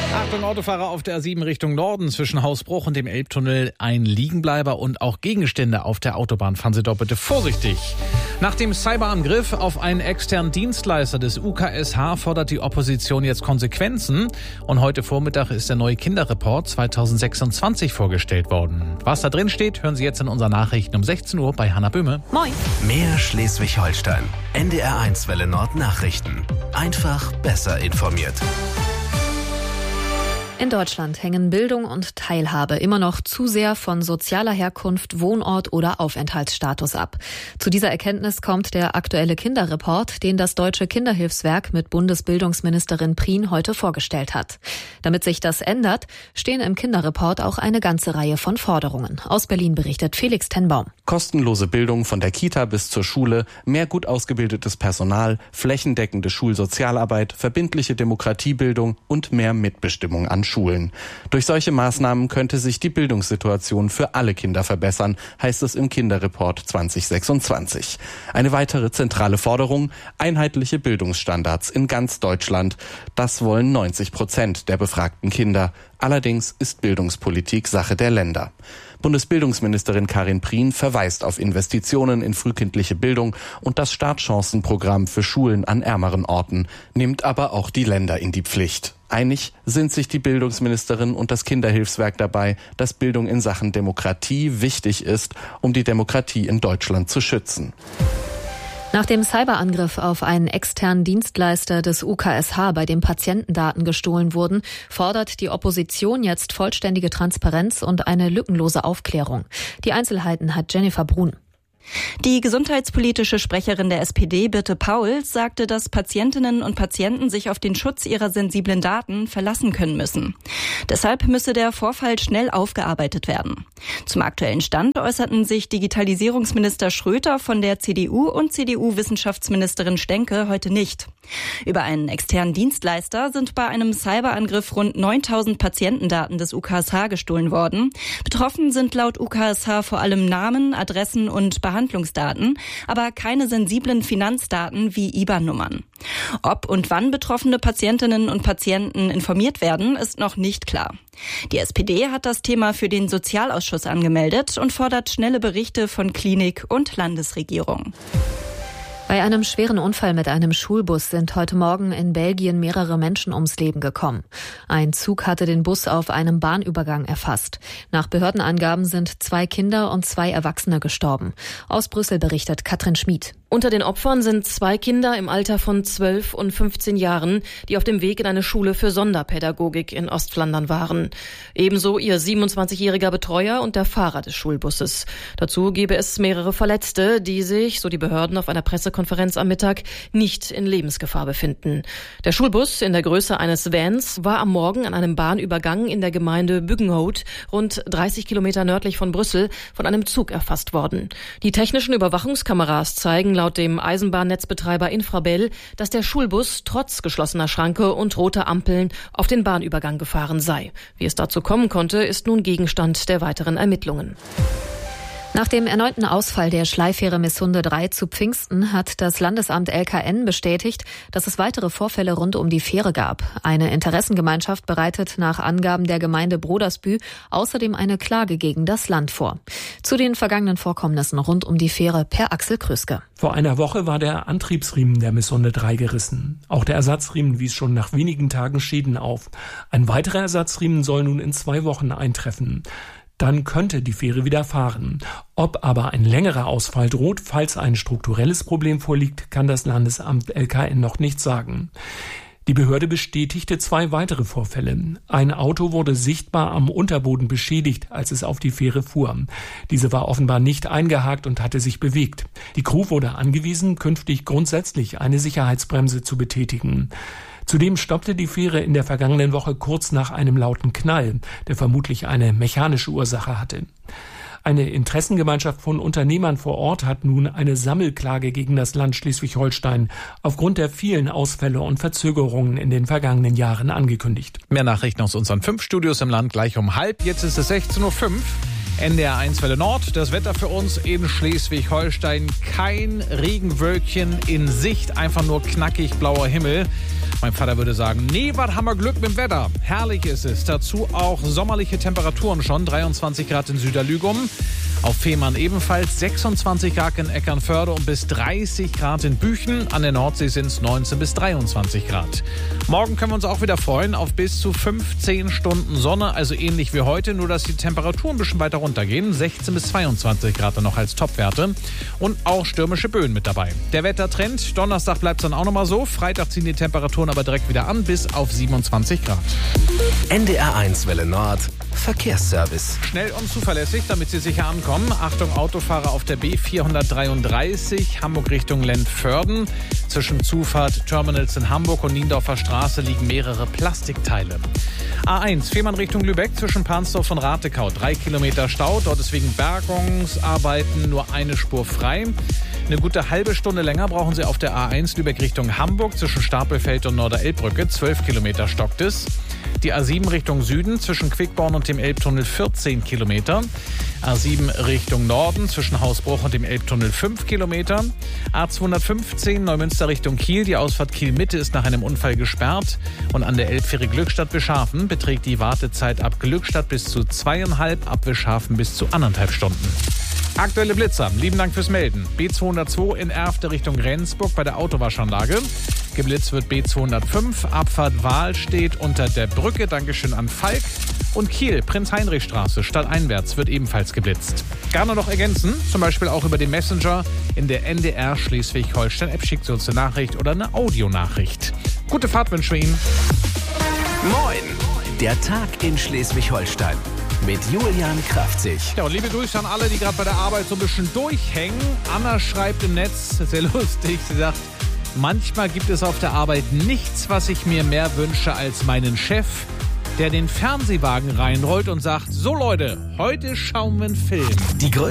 Achtung, Autofahrer auf der A7 Richtung Norden zwischen Hausbruch und dem Elbtunnel, ein Liegenbleiber und auch Gegenstände auf der Autobahn. Fahren Sie doch bitte vorsichtig. Nach dem Cyberangriff auf einen externen Dienstleister des UKSH fordert die Opposition jetzt Konsequenzen. Und heute Vormittag ist der neue Kinderreport 2026 vorgestellt worden. Was da drin steht, hören Sie jetzt in unseren Nachrichten um 16 Uhr bei Hannah Böhme. Moin. Mehr Schleswig-Holstein. NDR1 Welle Nord Nachrichten. Einfach besser informiert. In Deutschland hängen Bildung und Teilhabe immer noch zu sehr von sozialer Herkunft, Wohnort oder Aufenthaltsstatus ab. Zu dieser Erkenntnis kommt der aktuelle Kinderreport, den das Deutsche Kinderhilfswerk mit Bundesbildungsministerin Prien heute vorgestellt hat. Damit sich das ändert, stehen im Kinderreport auch eine ganze Reihe von Forderungen. Aus Berlin berichtet Felix Tenbaum. Kostenlose Bildung von der Kita bis zur Schule, mehr gut ausgebildetes Personal, flächendeckende Schulsozialarbeit, verbindliche Demokratiebildung und mehr Mitbestimmung an Schulen. Durch solche Maßnahmen könnte sich die Bildungssituation für alle Kinder verbessern, heißt es im Kinderreport 2026. Eine weitere zentrale Forderung: einheitliche Bildungsstandards in ganz Deutschland. Das wollen 90% der befragten Kinder. Allerdings ist Bildungspolitik Sache der Länder. Bundesbildungsministerin Karin Prien verweist auf Investitionen in frühkindliche Bildung und das Startchancenprogramm für Schulen an ärmeren Orten, nimmt aber auch die Länder in die Pflicht. Einig sind sich die Bildungsministerin und das Kinderhilfswerk dabei, dass Bildung in Sachen Demokratie wichtig ist, um die Demokratie in Deutschland zu schützen. Nach dem Cyberangriff auf einen externen Dienstleister des UKSH, bei dem Patientendaten gestohlen wurden, fordert die Opposition jetzt vollständige Transparenz und eine lückenlose Aufklärung. Die Einzelheiten hat Jennifer Brun. Die gesundheitspolitische Sprecherin der SPD, Birte Pauls, sagte, dass Patientinnen und Patienten sich auf den Schutz ihrer sensiblen Daten verlassen können müssen. Deshalb müsse der Vorfall schnell aufgearbeitet werden. Zum aktuellen Stand äußerten sich Digitalisierungsminister Schröter von der CDU und CDU-Wissenschaftsministerin Stenke heute nicht. Über einen externen Dienstleister sind bei einem Cyberangriff rund 9.000 Patientendaten des UKSH gestohlen worden. Betroffen sind laut UKSH vor allem Namen, Adressen und Behandlungsdaten, aber keine sensiblen Finanzdaten wie IBAN-Nummern. Ob und wann betroffene Patientinnen und Patienten informiert werden, ist noch nicht klar. Die SPD hat das Thema für den Sozialausschuss angemeldet und fordert schnelle Berichte von Klinik und Landesregierung. Bei einem schweren Unfall mit einem Schulbus sind heute Morgen in Belgien mehrere Menschen ums Leben gekommen. Ein Zug hatte den Bus auf einem Bahnübergang erfasst. Nach Behördenangaben sind 2 Kinder und 2 Erwachsene gestorben. Aus Brüssel berichtet Katrin Schmid. Unter den Opfern sind 2 Kinder im Alter von 12 und 15 Jahren, die auf dem Weg in eine Schule für Sonderpädagogik in Ostflandern waren. Ebenso ihr 27-jähriger Betreuer und der Fahrer des Schulbusses. Dazu gebe es mehrere Verletzte, die sich, so die Behörden auf einer Pressekonferenz am Mittag, nicht in Lebensgefahr befinden. Der Schulbus in der Größe eines Vans war am Morgen an einem Bahnübergang in der Gemeinde Buggenhout, rund 30 Kilometer nördlich von Brüssel, von einem Zug erfasst worden. Die technischen Überwachungskameras zeigen laut dem Eisenbahnnetzbetreiber Infrabel, dass der Schulbus trotz geschlossener Schranke und roter Ampeln auf den Bahnübergang gefahren sei. Wie es dazu kommen konnte, ist nun Gegenstand der weiteren Ermittlungen. Nach dem erneuten Ausfall der Schleifähre Missunde 3 zu Pfingsten hat das Landesamt LKN bestätigt, dass es weitere Vorfälle rund um die Fähre gab. Eine Interessengemeinschaft bereitet nach Angaben der Gemeinde Brodersbü außerdem eine Klage gegen das Land vor. Zu den vergangenen Vorkommnissen rund um die Fähre per Axel Kröske. Vor einer Woche war der Antriebsriemen der Missunde 3 gerissen. Auch der Ersatzriemen wies schon nach wenigen Tagen Schäden auf. Ein weiterer Ersatzriemen soll nun in 2 Wochen eintreffen. Dann könnte die Fähre wieder fahren. Ob aber ein längerer Ausfall droht, falls ein strukturelles Problem vorliegt, kann das Landesamt LKN noch nicht sagen. Die Behörde bestätigte 2 weitere Vorfälle. Ein Auto wurde sichtbar am Unterboden beschädigt, als es auf die Fähre fuhr. Diese war offenbar nicht eingehakt und hatte sich bewegt. Die Crew wurde angewiesen, künftig grundsätzlich eine Sicherheitsbremse zu betätigen. Zudem stoppte die Fähre in der vergangenen Woche kurz nach einem lauten Knall, der vermutlich eine mechanische Ursache hatte. Eine Interessengemeinschaft von Unternehmern vor Ort hat nun eine Sammelklage gegen das Land Schleswig-Holstein aufgrund der vielen Ausfälle und Verzögerungen in den vergangenen Jahren angekündigt. Mehr Nachrichten aus unseren 5 Studios im Land gleich um halb. Jetzt ist es 16:05 Uhr. NDR1 Welle Nord, das Wetter für uns in Schleswig-Holstein. Kein Regenwölkchen in Sicht, einfach nur knackig blauer Himmel. Mein Vater würde sagen, nee, was haben wir Glück mit dem Wetter. Herrlich ist es. Dazu auch sommerliche Temperaturen schon. 23 Grad in Süderlügum. Auf Fehmarn ebenfalls 26 Grad in Eckernförde und bis 30 Grad in Büchen. An der Nordsee sind es 19 bis 23 Grad. Morgen können wir uns auch wieder freuen auf bis zu 15 Stunden Sonne, also ähnlich wie heute, nur dass die Temperaturen ein bisschen weiter runtergehen. 16 bis 22 Grad dann noch als Topwerte und auch stürmische Böen mit dabei. Der Wettertrend, Donnerstag bleibt es dann auch nochmal so. Freitag ziehen die Temperaturen aber direkt wieder an, bis auf 27 Grad. NDR1 Welle Nord, Verkehrsservice. Schnell und zuverlässig, damit Sie sicher ankommen. Achtung, Autofahrer auf der B433, Hamburg Richtung Lentförden. Zwischen Zufahrt Terminals in Hamburg und Niendorfer Straße liegen mehrere Plastikteile. A1, Fehmarn Richtung Lübeck, zwischen Pansdorf und Ratekau. 3 Kilometer Stau, dort ist wegen Bergungsarbeiten nur eine Spur frei. Eine gute halbe Stunde länger brauchen Sie auf der A1 Lübeck Richtung Hamburg, zwischen Stapelfeld und Norderelbbrücke. 12 Kilometer stockt es. Die A7 Richtung Süden, zwischen Quickborn und dem Elbtunnel 14 Kilometer. A7 Richtung Norden, zwischen Hausbruch und dem Elbtunnel 5 Kilometer. A215 Neumünster Richtung Kiel, die Ausfahrt Kiel-Mitte ist nach einem Unfall gesperrt. Und an der Elbfähre Glückstadt-Bischhafen beträgt die Wartezeit ab Glückstadt bis zu 2,5, ab Bischhafen bis zu 1,5 Stunden. Aktuelle Blitzer, lieben Dank fürs Melden. B202 in Erfte Richtung Rendsburg bei der Autowaschanlage. Geblitzt wird B205, Abfahrt Wahl steht unter der Brücke. Dankeschön an Falk. Und Kiel, Prinz-Heinrich-Straße, stadteinwärts wird ebenfalls geblitzt. Gerne noch ergänzen, zum Beispiel auch über den Messenger in der NDR Schleswig-Holstein-App. Schickt Sie uns eine Nachricht oder eine Audionachricht. Gute Fahrt wünschen wir Ihnen. Moin, der Tag in Schleswig-Holstein. Mit Julian Kraftzig. Ja, und liebe Grüße an alle, die gerade bei der Arbeit so ein bisschen durchhängen. Anna schreibt im Netz, sehr lustig, sie sagt, manchmal gibt es auf der Arbeit nichts, was ich mir mehr wünsche als meinen Chef, der den Fernsehwagen reinrollt und sagt, so Leute, heute schauen wir einen Film. Die